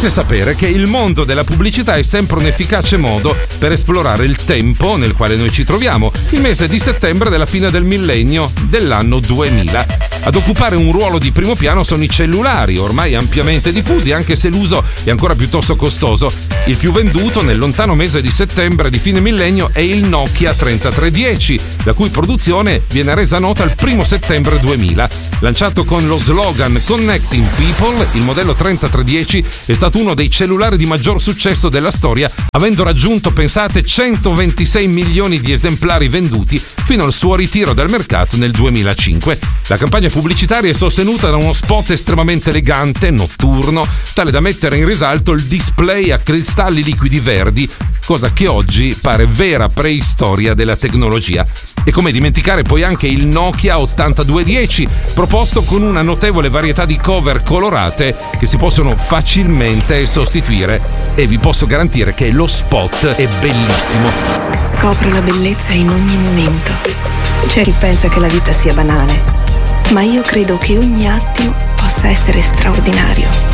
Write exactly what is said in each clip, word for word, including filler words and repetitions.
Dovete sapere che il mondo della pubblicità è sempre un efficace modo per esplorare il tempo nel quale noi ci troviamo, il mese di settembre della fine del millennio dell'anno duemila. Ad occupare un ruolo di primo piano sono i cellulari, ormai ampiamente diffusi, anche se l'uso è ancora piuttosto costoso. Il più venduto nel lontano mese di settembre di fine millennio è il Nokia trentatré dieci, la cui produzione viene resa nota il primo settembre duemila. Lanciato con lo slogan Connecting People, il modello trentatré dieci è stato uno dei cellulari di maggior successo della storia, avendo raggiunto, pensate, centoventisei milioni di esemplari venduti fino al suo ritiro dal mercato nel duemilacinque. La campagna pubblicitaria è sostenuta da uno spot estremamente elegante, notturno, tale da mettere in risalto il display a cristalli liquidi verdi, cosa che oggi pare vera preistoria della tecnologia. E come dimenticare poi anche il Nokia ottantadue dieci, proposto con una notevole varietà di cover colorate che si possono facilmente sostituire, e vi posso garantire che lo spot è bellissimo. Copre la bellezza in ogni momento. C'è chi pensa che la vita sia banale, ma io credo che ogni attimo possa essere straordinario.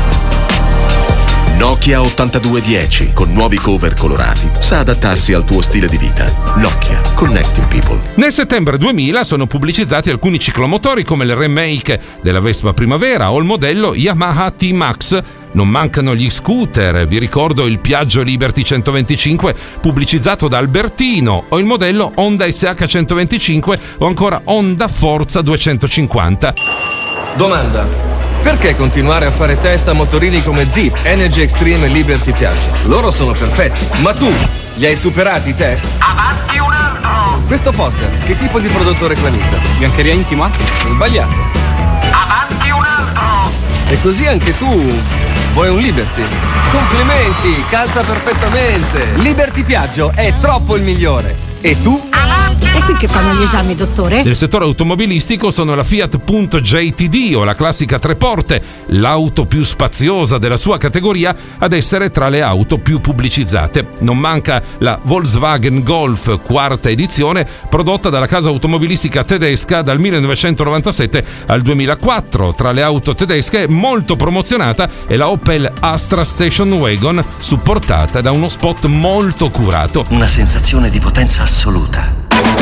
Nokia ottantadue dieci con nuovi cover colorati sa adattarsi al tuo stile di vita. Nokia, Connecting People. Nel settembre duemila sono pubblicizzati alcuni ciclomotori come il remake della Vespa Primavera o il modello Yamaha T-Max. Non mancano gli scooter, vi ricordo il Piaggio Liberty centoventicinque pubblicizzato da Albertino, o il modello Honda S H centoventicinque o ancora Honda Forza duecentocinquanta. Domanda: perché continuare a fare test a motorini come Zip, Energy Extreme e Liberty Piaggio? Loro sono perfetti, ma tu li hai superati i test? Avanti un altro! Questo poster, che tipo di prodotto reclamita? Biancheria intima? Sbagliato. Avanti un altro! E così anche tu vuoi un Liberty? Complimenti, calza perfettamente! Liberty Piaggio è troppo il migliore! E tu? È qui che fanno gli esami, dottore? Nel settore automobilistico sono la Fiat Punto J T D o la classica tre porte, l'auto più spaziosa della sua categoria, ad essere tra le auto più pubblicizzate. Non manca la Volkswagen Golf quarta edizione, prodotta dalla casa automobilistica tedesca dal millenovecentonovantasette al duemilaquattro. Tra le auto tedesche molto promozionata è la Opel Astra Station Wagon, supportata da uno spot molto curato. Una sensazione di potenza assoluta.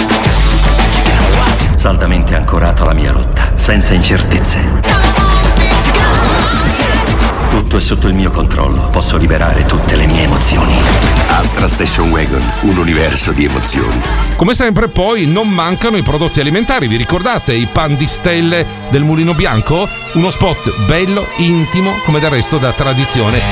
Saldamente ancorato alla mia rotta, senza incertezze. Tutto è sotto il mio controllo, posso liberare tutte le mie emozioni. Astra Station Wagon, un universo di emozioni. Come sempre poi non mancano i prodotti alimentari, vi ricordate i pan di stelle del Mulino Bianco? Uno spot bello, intimo, come del resto da tradizione.